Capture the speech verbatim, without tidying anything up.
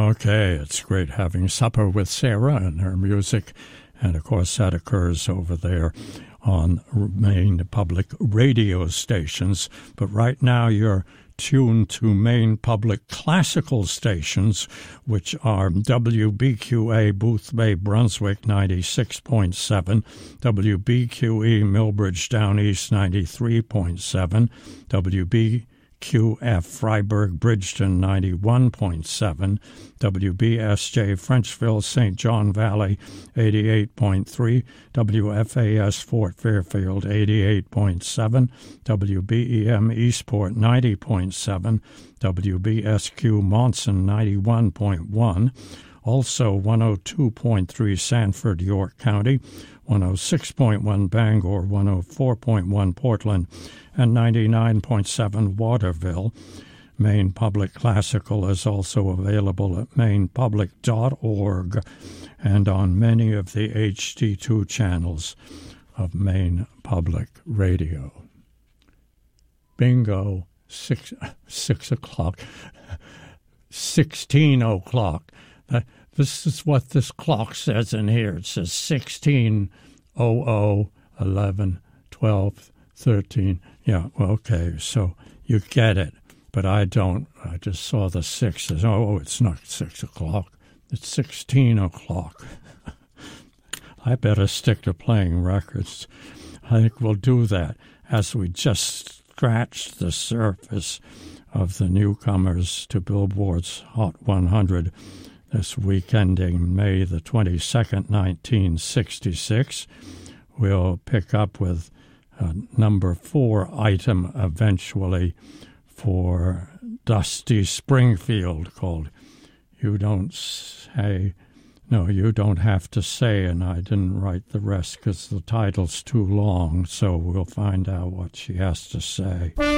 Okay, it's great having supper with Sarah and her music. And, of course, that occurs over there on Maine public radio stations. But right now you're tuned to Maine public classical stations, which are W B Q A Boothbay, Brunswick, ninety-six point seven, W B Q E Millbridge Down East, ninety-three point seven, W B Q F Freiburg Bridgeton, ninety-one point seven, W B S J Frenchville Saint John Valley, eighty-eight point three, W F A S Fort Fairfield, eighty-eight point seven, W B E M Eastport, ninety point seven, W B S Q Monson, ninety-one point one, also one oh two point three Sanford, York County, one oh six point one Bangor, one oh four point one Portland, and ninety-nine point seven Waterville. Maine Public Classical is also available at maine public dot org and on many of the H D two channels of Maine Public Radio. Bingo, six, six o'clock, sixteen o'clock. Uh, this is what this clock says in here. It says sixteen oh oh, eleven, twelve, thirteen. Yeah, well, okay, so you get it, but I don't. I just saw the six. Oh, it's not six o'clock. It's sixteen o'clock. I better stick to playing records. I think we'll do that as we just scratch the surface of the newcomers to Billboard's Hot one hundred this week ending May the twenty-second, nineteen sixty-six. We'll pick up with a number four item eventually for Dusty Springfield called You Don't Say, No, You Don't Have to Say, and I didn't write the rest because the title's too long, so we'll find out what she has to say.